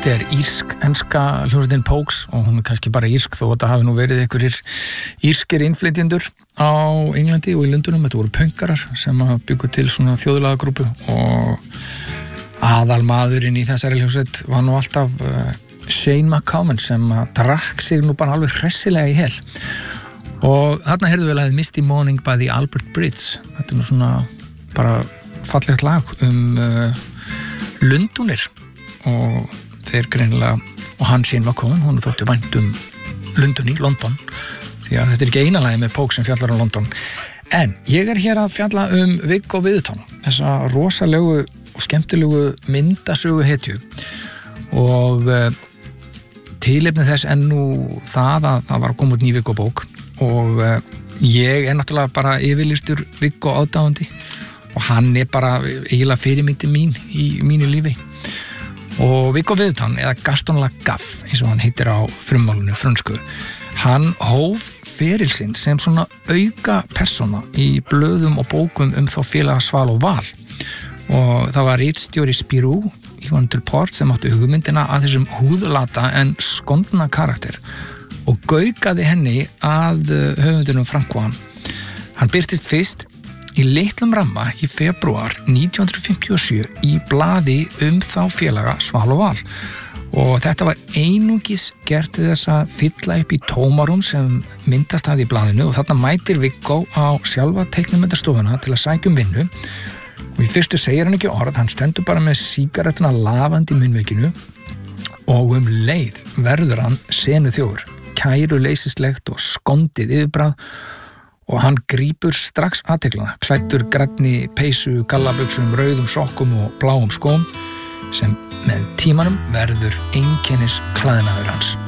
Þetta írsk-enska hljómsveitin Pogues og hún kannski bara írsk þó að það hafi nú verið einhverjir írskir innflytjendur á Englandi og í Lundunum. Þetta voru pönkarar sem byggu til svona þjóðlagagrúpu og aðalmaðurinn í þessari hljómsveit var nú alltaf Shane McCowan sem drakk sig nú bara alveg hressilega í hel. Og þarna heyrðu við lagið Misty Morning by the Albert Bridge. Þetta nú svona bara fallegt lag Lundunir og þeir greinilega og hann Shane McCowan, hún þótti vænt Lundun í London því að þetta ekki eina lagi með Pogues sem fjallar London. En ég hér að fjalla Viggo Viðton, þessa rosalegu og skemmtilegu myndasögu hetju og tilefni þess nú það að það var að koma út ný Viggo bók og ég náttúrulega bara yfirlýstur Viggo aðdáandi og hann bara eiginlega fyrirmyndi mín í mínu lífi. Og Viggo Viðton, eða Gaston Lagaffe, eins og hann heitir á frummálinu frönsku, hann hóf feril sinn sem svona auka persóna í blöðum og bókum þá félaga Sval og Val. Og það var ritstjóri Spirou, Yvonne Delporte, sem átti hugmyndina að þessum húðlata en skondna karakter og gaukaði henni að höfundinum Francois. Hann birtist fyrst í litlum ramma í febrúar 1957 í blaði þá félaga Sval og Val og þetta var einungis gert til þess að fylla upp í tómarum sem myndast í blaðinu og þarna mætir Viggo á sjálfa teiknimyndastofuna til að sækja vinnu og í fyrstu segir hann ekki orð, hann stendur bara með sígarettuna lafandi í munnvikinu og leið verður hann senuþjófur, kæruleysislegt og skondið yfirbragð og hann grípur strax athygline, klæddur grænni peysu, gallabuxum, rauðum sokkum og bláum skóm sem með tímanum verður einkennis klæðnaður hans.